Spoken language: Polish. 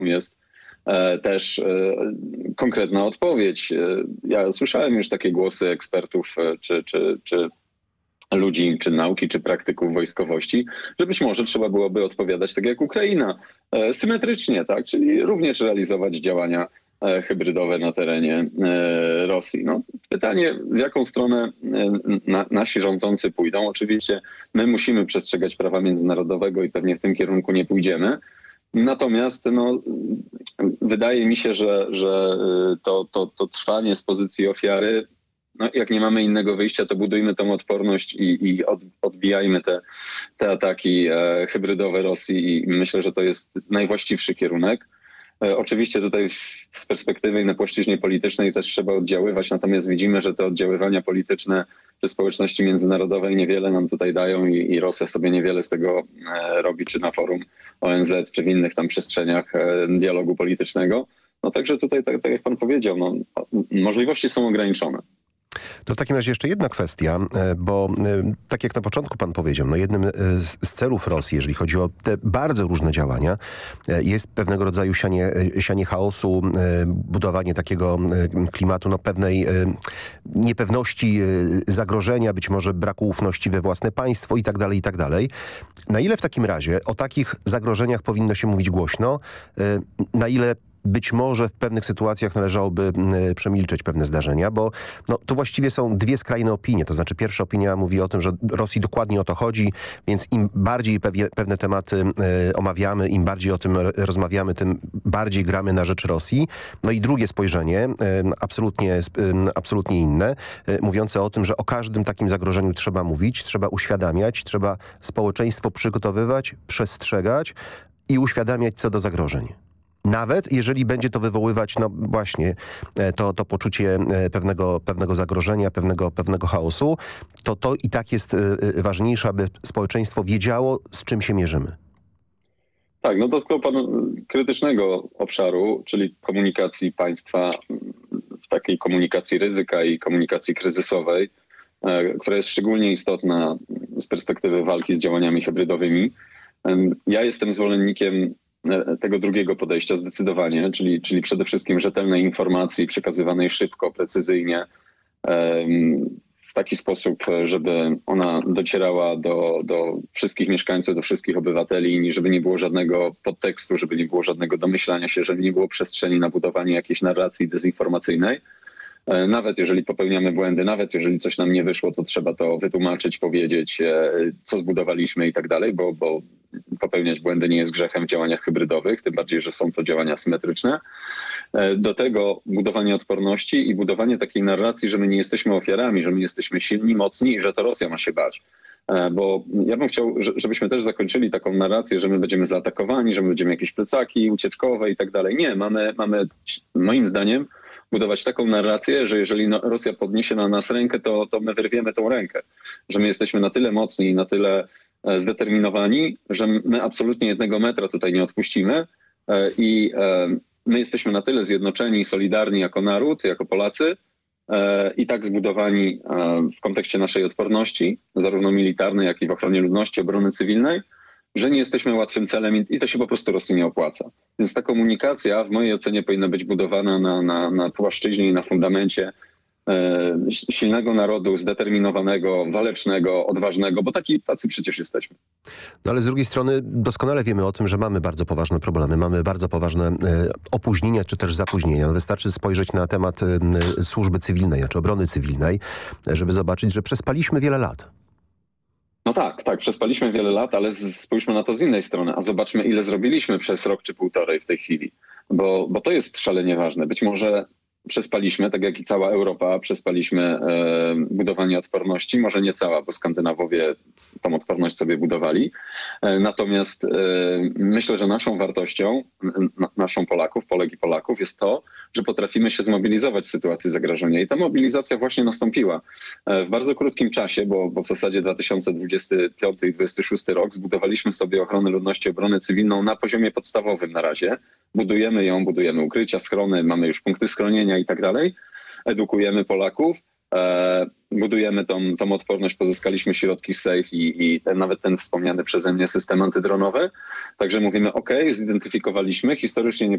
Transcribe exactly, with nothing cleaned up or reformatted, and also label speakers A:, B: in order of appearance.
A: jest e, też e, konkretna odpowiedź. E, ja słyszałem już takie głosy ekspertów e, czy, czy, czy ludzi, czy nauki, czy praktyków wojskowości, że być może trzeba byłoby odpowiadać tak jak Ukraina, e, symetrycznie, tak, czyli również realizować działania e, hybrydowe na terenie e, Rosji. No, pytanie, w jaką stronę e, na, nasi rządzący pójdą. Oczywiście my musimy przestrzegać prawa międzynarodowego i pewnie w tym kierunku nie pójdziemy. Natomiast no, wydaje mi się, że, że to, to, to trwanie z pozycji ofiary, no, jak nie mamy innego wyjścia, to budujmy tą odporność i, i od, odbijajmy te, te ataki e, hybrydowe Rosji i myślę, że to jest najwłaściwszy kierunek. E, oczywiście tutaj w, z perspektywy na płaszczyźnie politycznej też trzeba oddziaływać, natomiast widzimy, że te oddziaływania polityczne czy społeczności międzynarodowej niewiele nam tutaj dają i, i Rosja sobie niewiele z tego e, robi, czy na forum O N Z, czy w innych tam przestrzeniach e, dialogu politycznego. No także tutaj, tak, tak jak pan powiedział, no, możliwości są ograniczone.
B: To w takim razie jeszcze jedna kwestia, bo tak jak na początku pan powiedział, no jednym z celów Rosji, jeżeli chodzi o te bardzo różne działania, jest pewnego rodzaju sianie, sianie chaosu, budowanie takiego klimatu, no pewnej niepewności, zagrożenia, być może braku ufności we własne państwo i tak dalej, i tak dalej. Na ile w takim razie o takich zagrożeniach powinno się mówić głośno, na ile być może w pewnych sytuacjach należałoby przemilczeć pewne zdarzenia, bo no, to właściwie są dwie skrajne opinie. To znaczy pierwsza opinia mówi o tym, że Rosji dokładnie o to chodzi, więc im bardziej pewne, pewne tematy y, omawiamy, im bardziej o tym rozmawiamy, tym bardziej gramy na rzecz Rosji. No i drugie spojrzenie, y, absolutnie, y, absolutnie inne, y, mówiące o tym, że o każdym takim zagrożeniu trzeba mówić, trzeba uświadamiać, trzeba społeczeństwo przygotowywać, przestrzegać i uświadamiać co do zagrożeń. Nawet jeżeli będzie to wywoływać, no właśnie, to, to poczucie pewnego, pewnego zagrożenia, pewnego, pewnego chaosu, to to i tak jest ważniejsze, aby społeczeństwo wiedziało, z czym się mierzymy.
A: Tak, no dotknął pan krytycznego obszaru, czyli komunikacji państwa, w takiej komunikacji ryzyka i komunikacji kryzysowej, która jest szczególnie istotna z perspektywy walki z działaniami hybrydowymi. Ja jestem zwolennikiem tego drugiego podejścia zdecydowanie, czyli, czyli przede wszystkim rzetelnej informacji przekazywanej szybko, precyzyjnie, w taki sposób, żeby ona docierała do, do wszystkich mieszkańców, do wszystkich obywateli, żeby nie było żadnego podtekstu, żeby nie było żadnego domyślania się, żeby nie było przestrzeni na budowanie jakiejś narracji dezinformacyjnej. Nawet jeżeli popełniamy błędy, nawet jeżeli coś nam nie wyszło, to trzeba to wytłumaczyć, powiedzieć, co zbudowaliśmy i tak dalej, bo, bo popełniać błędy nie jest grzechem w działaniach hybrydowych, tym bardziej, że są to działania symetryczne. Do tego budowanie odporności i budowanie takiej narracji, że my nie jesteśmy ofiarami, że my jesteśmy silni, mocni i że to Rosja ma się bać. Bo ja bym chciał, żebyśmy też zakończyli taką narrację, że my będziemy zaatakowani, że my będziemy jakieś plecaki ucieczkowe i tak dalej. Nie, mamy, mamy moim zdaniem budować taką narrację, że jeżeli no, Rosja podniesie na nas rękę, to, to my wyrwiemy tą rękę. Że my jesteśmy na tyle mocni i na tyle e, zdeterminowani, że my absolutnie jednego metra tutaj nie odpuścimy e, i e, my jesteśmy na tyle zjednoczeni i solidarni jako naród, jako Polacy e, i tak zbudowani e, w kontekście naszej odporności, zarówno militarnej, jak i w ochronie ludności, obrony cywilnej, że nie jesteśmy łatwym celem i to się po prostu Rosji nie opłaca. Więc ta komunikacja w mojej ocenie powinna być budowana na, na, na płaszczyźnie i na fundamencie e, silnego narodu, zdeterminowanego, walecznego, odważnego, bo taki, tacy przecież jesteśmy.
B: No ale z drugiej strony doskonale wiemy o tym, że mamy bardzo poważne problemy, mamy bardzo poważne e, opóźnienia czy też zapóźnienia. No wystarczy spojrzeć na temat e, służby cywilnej, znaczy obrony cywilnej, żeby zobaczyć, że przespaliśmy wiele lat.
A: No tak, tak, przespaliśmy wiele lat, ale spójrzmy na to z innej strony, a zobaczmy, ile zrobiliśmy przez rok czy półtorej w tej chwili, bo, bo to jest szalenie ważne. Być może przespaliśmy, tak jak i cała Europa, przespaliśmy e, budowanie odporności, może nie cała, bo Skandynawowie tą odporność sobie budowali. E, natomiast e, myślę, że naszą wartością, na, naszą Polaków, Polek i Polaków jest to, że potrafimy się zmobilizować w sytuacji zagrożenia. I ta mobilizacja właśnie nastąpiła e, w bardzo krótkim czasie, bo, bo w zasadzie dwa tysiące dwudziesty piąty i dwa tysiące dwudziesty szósty rok zbudowaliśmy sobie ochronę ludności, obronę cywilną na poziomie podstawowym na razie. Budujemy ją, budujemy ukrycia, schrony, mamy już punkty schronienia i tak dalej. Edukujemy Polaków, e, budujemy tą, tą odporność, pozyskaliśmy środki safe i, i ten, nawet ten wspomniany przeze mnie system antydronowy. Także mówimy, ok, zidentyfikowaliśmy, historycznie nie